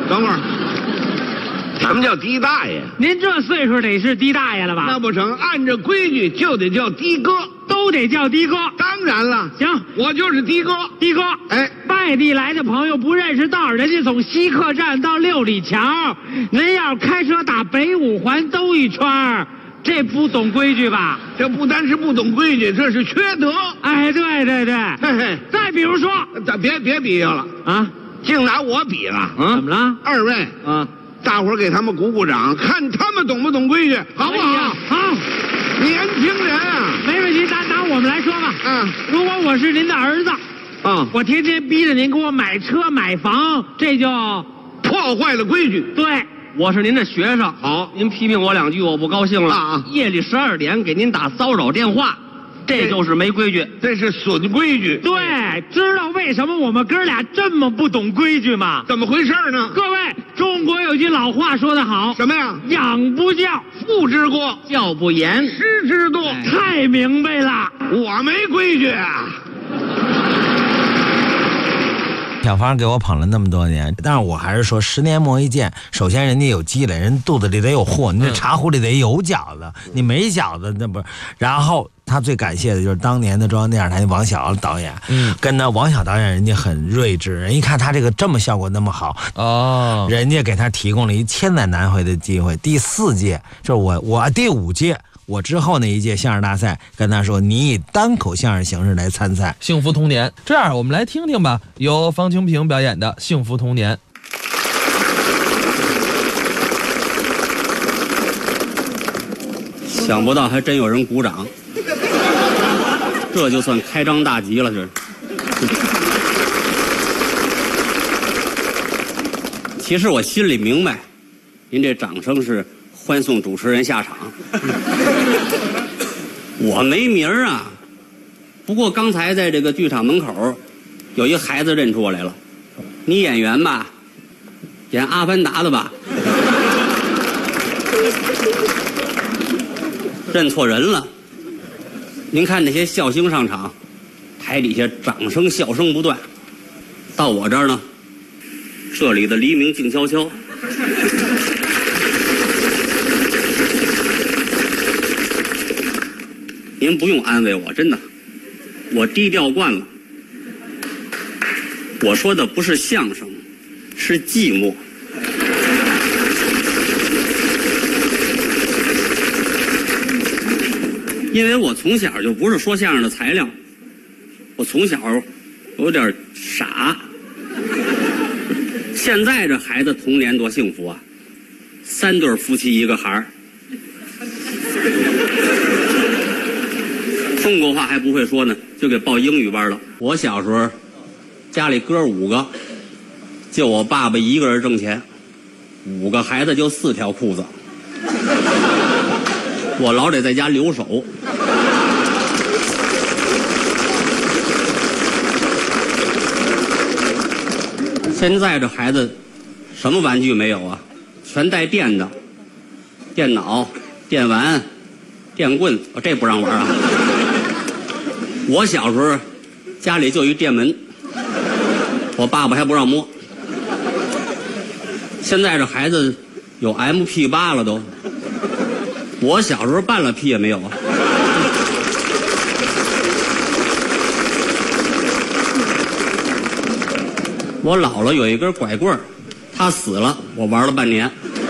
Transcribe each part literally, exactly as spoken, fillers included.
等会儿，什么叫的大爷？ 您这岁数得是的大爷了吧？ 那不成，按照规矩就得叫的哥， 都得叫的哥。 当然了， 行， 我就是的哥。 的哥， 哎， 外地来的朋友不认识道，人家从西客站到六里桥，您要开车打北五环兜一圈，这不懂规矩吧？ 这不单是不懂规矩，这是缺德。 哎，对对对， 嘿嘿， 再比如说， 咱别别比划了啊， 净拿我比了。 嗯，怎么了？ 二位， 啊， 大伙儿给他们鼓鼓掌，看他们懂不懂规矩，好不好？ 哎好， 年轻人啊， 没问题。拿拿我们来说吧， 嗯， 如果我是您的儿子， 啊， 我天天逼着您给我买车买房，这就破坏了规矩。 对。 我是您的学生， 好， 您批评我两句，我不高兴了。 啊夜里十二点给您打骚扰电话，这就是没规矩。 这是损规矩。 对，知道为什么我们哥俩这么不懂规矩吗？ 怎么回事呢？ 各位，中国有句老话说得好， 什么呀？ 养不教， 父之过， 教不严， 师之惰。 太明白了。 我没规矩啊。 小芳给我捧了那么多年，但是我还是说十年磨一剑。首先人家有积累，人肚子里得有货，你这茶壶里得有饺子，你没饺子那不是。然后他最感谢的就是当年的中央电视台王小导演，嗯，跟那王小导演人家很睿智，人一看他这个这么效果那么好，哦，人家给他提供了一千载难回的机会。第四届就是我我第五届。我之后那一届相声大赛跟他说，你以单口相声形式来参赛。 幸福童年，这样我们来听听吧，由方清平表演的幸福童年。 想不到还真有人鼓掌，这就算开张大吉了。这其实我心里明白，您这掌声是欢送主持人下场。我没名儿啊，不过刚才在这个剧场门口，有一个孩子认出我来了。你演员吧？演《阿凡达》的吧？认错人了。您看那些笑星上场，台底下掌声笑声不断，到我这儿呢，这里的黎明静悄悄。您不用安慰我，真的，我低调惯了。我说的不是相声，是寂寞。因为我从小就不是说相声的材料，我从小有点傻。现在这孩子童年多幸福啊，三对夫妻一个孩儿。中国话还不会说呢，就给报英语班了。我小时候家里哥五个，就我爸爸一个人挣钱，五个孩子就四条裤子，我老得在家留守。现在这孩子什么玩具没有啊？全带电的，电脑、电玩、电棍，哦，这不让玩啊。我小时候家里就一电门，我爸爸还不让摸。现在这孩子有 M P 八 了都，我小时候半了屁也没有啊。我姥姥有一根拐棍儿，她死了，我玩了半年。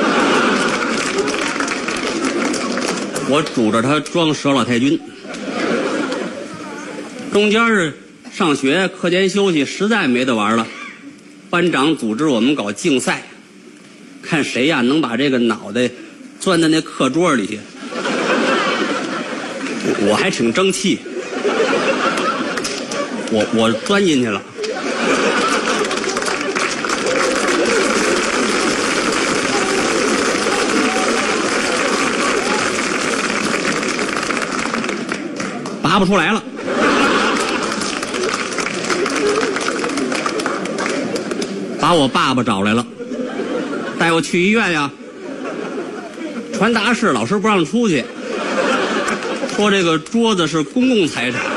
我拄着它装佘老太君。中间是上学课间休息，实在没得玩了，班长组织我们搞竞赛，看谁呀能把这个脑袋钻在那课桌里去。我还挺争气，我我钻进去了。拔不出来了。把我爸爸找来了，带我去医院呀。传达室老师不让出去，说这个桌子是公共财产。